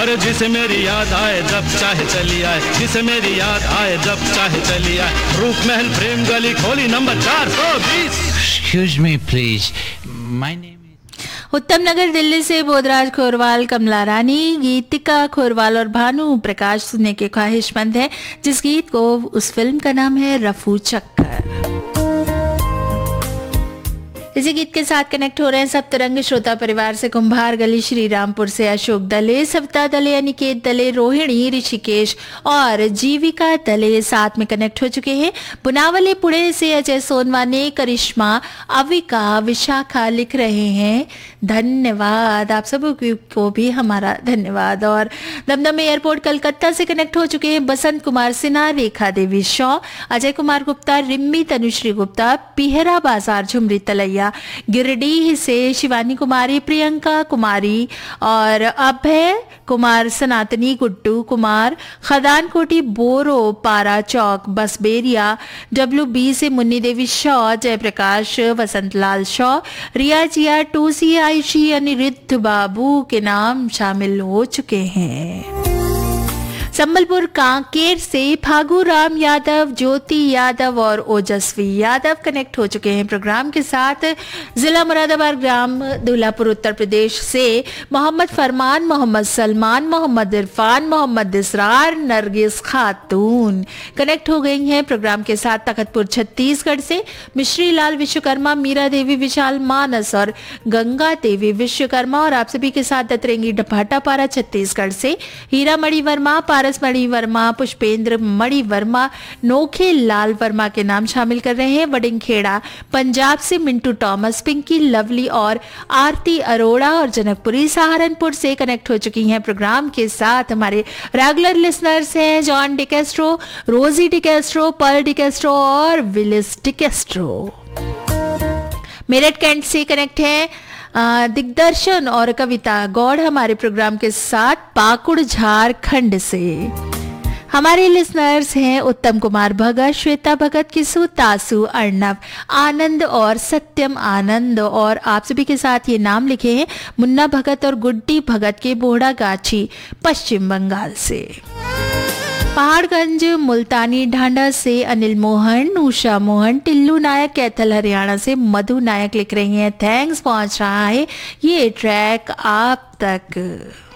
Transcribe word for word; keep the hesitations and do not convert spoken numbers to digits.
अरे जिसे मेरी याद आए जब चाहे चली आए, जिसे मेरी याद आए जब चाहे चली आए, रूप महल प्रेम गली खोली नंबर चार सौ बीस। Excuse me please, my name उत्तम नगर दिल्ली से बोधराज खोरवाल, कमला रानी, गीतिका खोरवाल और भानु प्रकाश सुनने के ख्वाहिशमंद है, जिस गीत को उस फिल्म का नाम है रफू चक्कर। इसी गीत के साथ कनेक्ट हो रहे हैं सप्तरंग श्रोता परिवार से कुंभार गली श्री रामपुर से अशोक दले, सविता दले, अनिकेत दले, रोहिणी, ऋषिकेश और जीविका दले साथ में कनेक्ट हो चुके हैं। पुनावली पुणे से अजय सोनवाने, करिश्मा, अविका, विशाखा लिख रहे हैं धन्यवाद। आप सब को भी हमारा धन्यवाद। और दमदम एयरपोर्ट कलकत्ता से कनेक्ट हो चुके हैं बसंत कुमार सिन्हा, रेखा देवी शॉ, अजय कुमार गुप्ता, रिम्मी तनुश्री गुप्ता, पिहरा बाजार झुमरी तलैया, गिरिडीह से शिवानी कुमारी, प्रियंका कुमारी और अभय कुमार, सनातनी, गुड्डू कुमार, खदान कोटी, बोरो, पारा चौक, बसबेरिया, डब्ल्यू बी से मुन्नी देवी शॉ, जयप्रकाश, वसंत लाल शॉ, रिया जिया, to C I she, Anirudh बाबू के नाम शामिल हो चुके हैं। संबलपुर कांकेर से फागू राम यादव, ज्योति यादव और ओजस्वी यादव कनेक्ट हो चुके हैं प्रोग्राम के साथ। जिला मुरादाबाद, ग्राम दूल्हापुर, उत्तर प्रदेश से मोहम्मद फरमान, मोहम्मद सलमान, मोहम्मद इरफान, मोहम्मद इसरार, नरगिस खातून कनेक्ट हो गई हैं प्रोग्राम के साथ। तखतपुर छत्तीसगढ़ से मिश्री लाल विश्वकर्मा, मीरा देवी, विशाल मानस और गंगा देवी विश्वकर्मा और आप सभी के साथ दतरेंगी भाटापारा छत्तीसगढ़ से हीरा मणि वर्मा, पारस मणि वर्मा, पुष्पेंद्र मणि वर्मा, नोखे लाल वर्मा के नाम शामिल कर रहे हैं। वडिंगखेड़ा पंजाब से मिंटू टॉमस, पिंकी लवली और आरती अरोड़ा और जनकपुरी सहारनपुर से कनेक्ट हो चुकी हैं प्रोग्राम के साथ। हमारे रेगुलर लिसनर्स हैं जॉन डिकेस्ट्रो, रोजी डिकेस्ट्रो, पर्ल डिकेस्ट्रो और विलिस डिकेस्ट्रो। मेरठ कैंट से कनेक्ट है दिग्दर्शन और कविता गौड़ हमारे प्रोग्राम के साथ पाकुड़ झारखंड से। हमारे लिसनर्स हैं उत्तम कुमार भगत, श्वेता भगत, किसु, तासु, अर्णव, आनंद और सत्यम आनंद और आप सभी के साथ ये नाम लिखे हैं मुन्ना भगत और गुड्डी भगत के बोहड़ा गाछी, पश्चिम बंगाल से। पहाड़गंज मुल्तानी ढांडा से अनिल मोहन, उषा मोहन, टिल्लू नायक, कैथल हरियाणा से मधु नायक लिख रही हैं थैंक्स पहुंच रहा है ये ट्रैक आप तक।